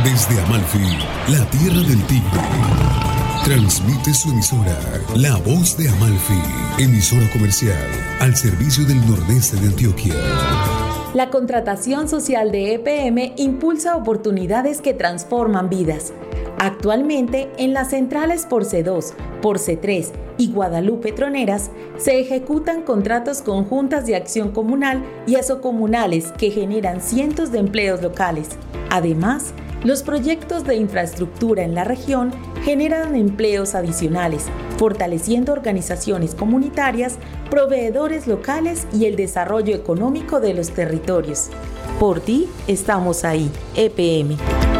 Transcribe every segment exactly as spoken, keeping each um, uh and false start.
Desde Amalfi, la tierra del tigre, transmite su emisora, La Voz de Amalfi, emisora comercial al servicio del nordeste de Antioquia. La contratación social de E P M impulsa oportunidades que transforman vidas. Actualmente, en las centrales por C dos, por C tres y Guadalupe Troneras, se ejecutan contratos con juntas de acción comunal y asocomunales que generan cientos de empleos locales. Además, los proyectos de infraestructura en la región generan empleos adicionales, fortaleciendo organizaciones comunitarias, proveedores locales y el desarrollo económico de los territorios. Por ti, estamos ahí, E P M.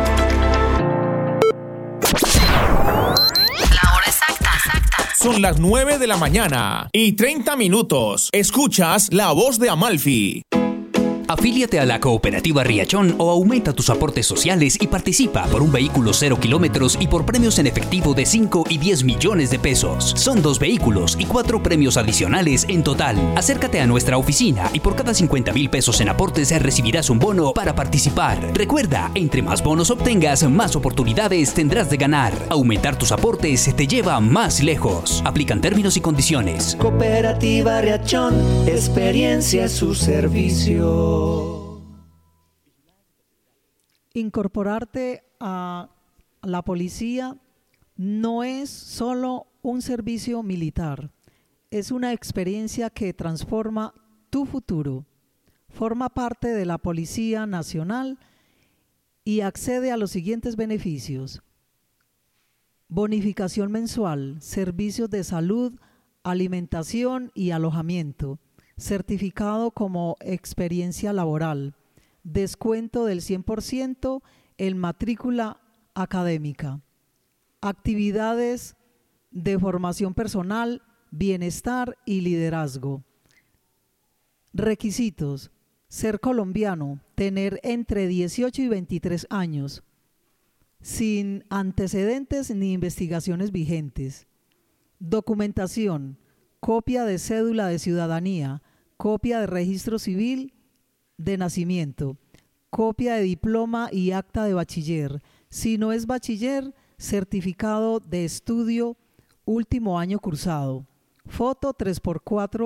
Son las nueve de la mañana y treinta minutos. Escuchas La Voz de Amalfi. Afíliate a la Cooperativa Riachón o aumenta tus aportes sociales y participa por un vehículo cero kilómetros y por premios en efectivo de cinco y diez millones de pesos. Son dos vehículos y cuatro premios adicionales en total. Acércate a nuestra oficina y por cada cincuenta mil pesos en aportes recibirás un bono para participar. Recuerda, entre más bonos obtengas, más oportunidades tendrás de ganar. Aumentar tus aportes te lleva más lejos. Aplican términos y condiciones. Cooperativa Riachón, experiencia a su servicio. Incorporarte a la policía no es solo un servicio militar, es una experiencia que transforma tu futuro. Forma parte de la Policía Nacional y accede a los siguientes beneficios: bonificación mensual, servicios de salud, alimentación y alojamiento, certificado como experiencia laboral, descuento del cien por ciento en matrícula académica, actividades de formación personal, bienestar y liderazgo. Requisitos: ser colombiano, tener entre dieciocho y veintitrés años, sin antecedentes ni investigaciones vigentes. Documentación: copia de cédula de ciudadanía, copia de registro civil de nacimiento, copia de diploma y acta de bachiller. Si no es bachiller, certificado de estudio último año cursado. Foto tres por cuatro